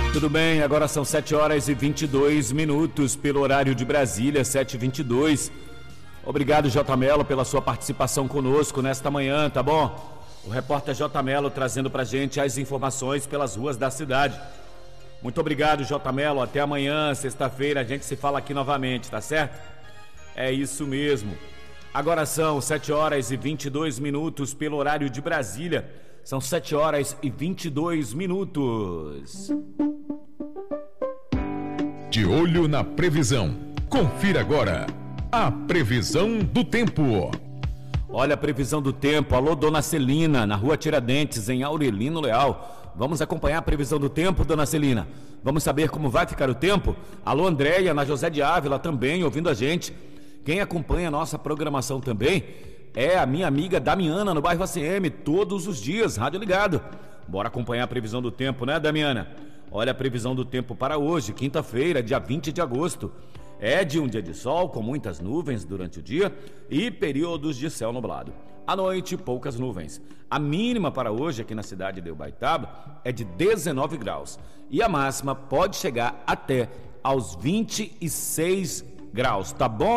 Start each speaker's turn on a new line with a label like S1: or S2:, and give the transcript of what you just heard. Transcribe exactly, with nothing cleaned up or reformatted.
S1: Tudo bem, agora são sete horas e vinte e dois minutos pelo horário de Brasília, sete e vinte e dois. Obrigado, J. Mello, pela sua participação conosco nesta manhã, tá bom? O repórter J. Mello trazendo pra gente as informações pelas ruas da cidade. Muito obrigado, J. Mello. Até amanhã, sexta-feira, a gente se fala aqui novamente, tá certo? É isso mesmo. Agora são sete horas e vinte e dois minutos pelo horário de Brasília. São sete horas e vinte e dois minutos.
S2: De olho na previsão. Confira agora a previsão do tempo.
S1: Olha a previsão do tempo. Alô, dona Celina, na rua Tiradentes, em Aurelino Leal. Vamos acompanhar a previsão do tempo, dona Celina. Vamos saber como vai ficar o tempo? Alô, Andréia, na José de Ávila também, ouvindo a gente. Quem acompanha a nossa programação também é a minha amiga Damiana, no bairro A C M, todos os dias, rádio ligado. Bora acompanhar a previsão do tempo, né, Damiana? Olha a previsão do tempo para hoje, quinta-feira, dia vinte de agosto. É de um dia de sol, com muitas nuvens durante o dia e períodos de céu nublado. À noite, poucas nuvens. A mínima para hoje aqui na cidade de Ubaitaba é de dezenove graus. E a máxima pode chegar até aos vinte e seis graus, tá bom?